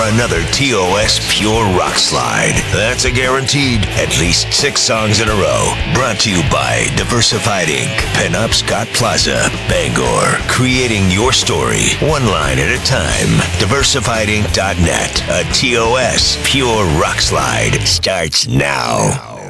another TOS Pure Rock Slide. That's a guaranteed at least 6 songs in a row. Brought to you by Diversified Inc., Penobscot Plaza, Bangor. Creating your story, one line at a time. DiversifiedInc.net. A TOS Pure Rock Slide starts now.